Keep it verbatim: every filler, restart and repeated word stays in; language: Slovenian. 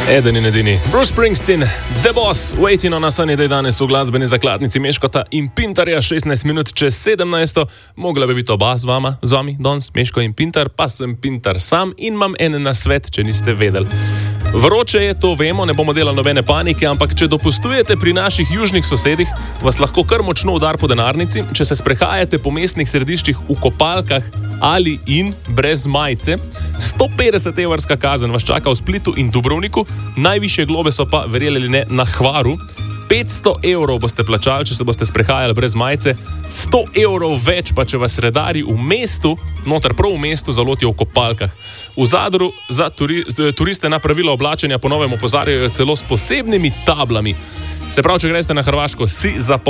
Eden in edini. Bruce Springsteen, The Boss, Waiting on a Sunny Day danes v glasbeni zakladnici Meškota in Pintarja, šestnajst minut čez sedemnajsto. Mogla bi biti oba z vama, z vami, danes Meško in Pintar, pa sem Pintar sam in imam en nasvet, če niste vedeli. Vroče je, to vemo, ne bomo delali nobene panike, ampak če dopustujete pri naših južnih sosedih, vas lahko kar močno udar po denarnici, če se sprehajate po mestnih središčih v kopalkah ali in brez majice. sto petdeset evrska kazen vas čaka v Splitu in Dubrovniku, najvišje globe so pa, verjeli ali ne, na Hvaru. petsto evrov boste plačali, če se boste sprehajali brez majice, sto evrov več pa, če vas redari v mestu, noter prav v mestu, zalotijo v kopalkah. V Zadru za turi, turiste na pravila oblačenja ponovem opozarjajo celo s posebnimi tablami. Se pravi, če greste na Hrvaško, si zapomnite.